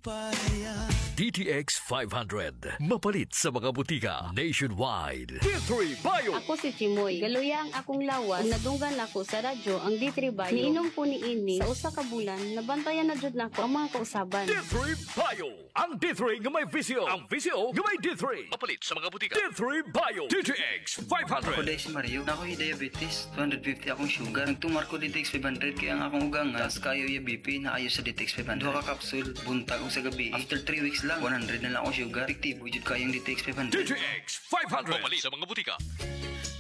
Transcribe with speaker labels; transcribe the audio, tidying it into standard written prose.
Speaker 1: DTX 500. Mapalit sa mga butika nationwide. D3 Bio.
Speaker 2: Ako si Chimoy. Galuya ang akong lawas. Kung nadunggan ako sa radyo ang D3 Bio. Niinom ko ni ini sa usa ka bulan. Nabantayan na jud nako ang mga kausaban.
Speaker 1: D3 Bio. Ang D3 nga may visio. Ang visio nga may D3. Mapalit sa mga butika. D3 Bio. DTX 500.
Speaker 3: Ako dahil si Mario, na ako'y diabetes, 250 akong sugar. Nagtumar ko DTX 500 kaya ang akong ugang as kayo yung BP na ayo sa DTX 500. Duha ka kapsul, buntag og sa gabi. After 3 weeks lang, 100 na lang ako sugar. Efektibo jud kayong DTX 500.
Speaker 1: DTX 500. Mapalit sa mga butika.